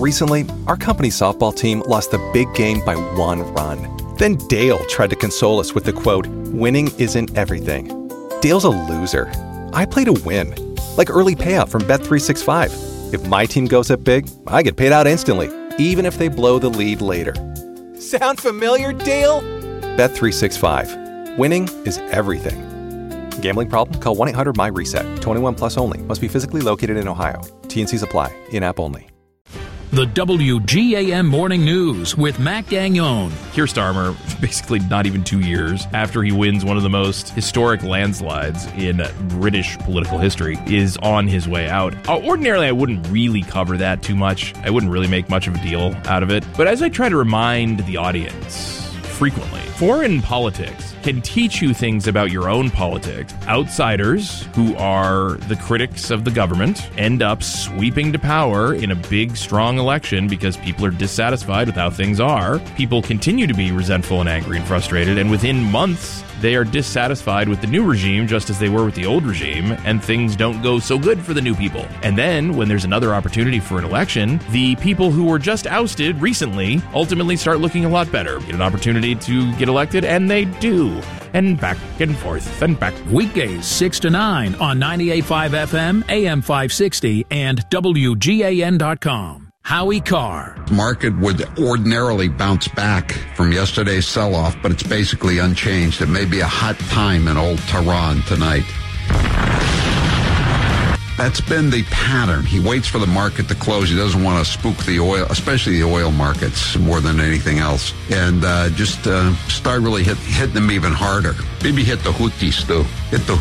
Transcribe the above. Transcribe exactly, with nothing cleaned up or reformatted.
Recently, our company softball team lost the big game by one run. Then Dale tried to console us with the quote, "Winning isn't everything." Dale's a loser. I play to win. Like early payout from Bet three sixty-five. If my team goes up big, I get paid out instantly, even if they blow the lead later. Sound familiar, Dale? Bet three sixty-five. Winning is everything. Gambling problem? Call one eight hundred M Y reset. twenty-one plus only. Must be physically located in Ohio. T N Cs apply. In-app only. The W G A M Morning News with Matt Gagnon. Keir Starmer, basically not even two years after he wins one of the most historic landslides in British political history, is on his way out. Uh, ordinarily, I wouldn't really cover that too much. I wouldn't really make much of a deal out of it. But as I try to remind the audience frequently, foreign politics can teach you things about your own politics. Outsiders, who are the critics of the government, end up sweeping to power in a big, strong election because people are dissatisfied with how things are. People continue to be resentful and angry and frustrated, and within months, they are dissatisfied with the new regime just as they were with the old regime, and things don't go so good for the new people. And then, when there's another opportunity for an election, the people who were just ousted recently ultimately start looking a lot better, get an opportunity to get elected, and they do. And back and forth and back. Weekdays six to nine on ninety-eight point five F M, A M five sixty, and W G A N dot com. Howie Carr. Market would ordinarily bounce back from yesterday's sell-off, but it's basically unchanged. It may be a hot time in old Tehran tonight. That's been the pattern. He waits for the market to close. He doesn't want to spook the oil, especially the oil markets, more than anything else. And uh, just uh, start really hit, hitting them even harder. Maybe hit the Houthis, too. Hit the